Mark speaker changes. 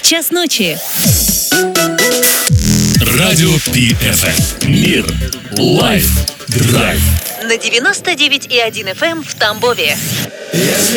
Speaker 1: Час ночи.
Speaker 2: Радио PFM. Мир. Лайф. Драйв.
Speaker 1: На 99,1 FM в Тамбове.
Speaker 3: Если